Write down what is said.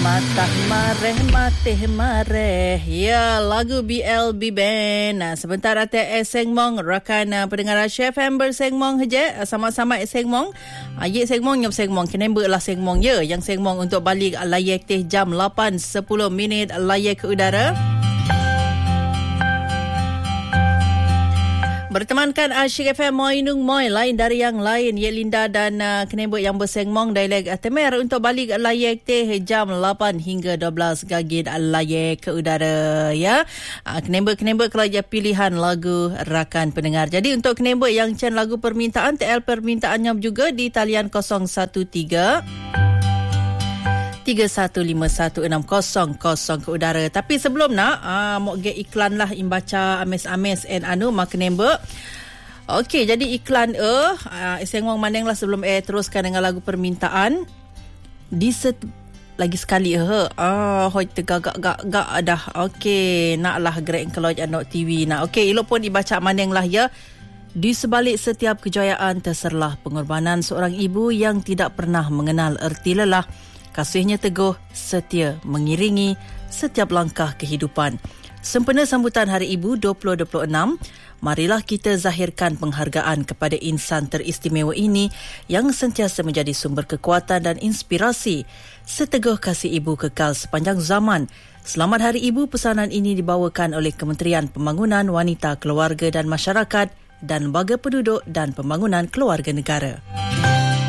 Matah mareh, mateh mareh. Ya, lagu BLB Band. Sebentar atas Seng Mong, rakan pendengar Chef Amber Seng Mong je. Sama-sama Seng Mong. Ayik Seng Mong, nyam Seng Mong. Kenapa lah Seng Mong ya. Yang Seng Mong untuk balik layak teh jam 8.10 minit layak ke udara. Bertemankan Asyik FM Moinung Moi lain dari yang lain Ye Linda dan Kenembut yang bersengmong dialek Temer untuk balik layak teh jam 8 hingga 12 gagit layak ke udara ya. Kenembut kalau je pilihan lagu rakan pendengar. Jadi untuk Kenembut yang cen lagu permintaan TL permintaannya juga di talian 013 31516000 ke udara. Tapi sebelum nak mau get iklan lah imbaca ames-ames and anu mak nembe. Okey, jadi iklan sengwang maneng lah sebelum teruskan dengan lagu permintaan. Lagi sekali hoi tegak-gak dah. Okey, naklah gerak keluar anak TV nak. Okey, elok pun dibaca maneng lah ya. Di sebalik setiap kejayaan terserlah pengorbanan seorang ibu yang tidak pernah mengenal erti lelah. Kasihnya teguh, setia mengiringi setiap langkah kehidupan. Sempena sambutan Hari Ibu 2026, marilah kita zahirkan penghargaan kepada insan teristimewa ini yang sentiasa menjadi sumber kekuatan dan inspirasi. Seteguh kasih ibu kekal sepanjang zaman. Selamat Hari Ibu, pesanan ini dibawakan oleh Kementerian Pembangunan Wanita, Keluarga dan Masyarakat dan Lembaga Penduduk dan Pembangunan Keluarga Negara.